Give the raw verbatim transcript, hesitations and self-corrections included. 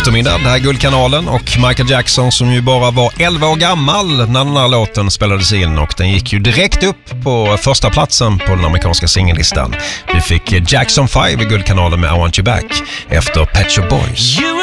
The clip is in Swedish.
eftermiddag. Det här är Guldkanalen och Michael Jackson som ju bara var elva år gammal när den här låten spelades in, och den gick ju direkt upp på första platsen på den amerikanska singellistan. Vi fick Jackson five i Guldkanalen med I Want You Back efter Pet Shop Boys.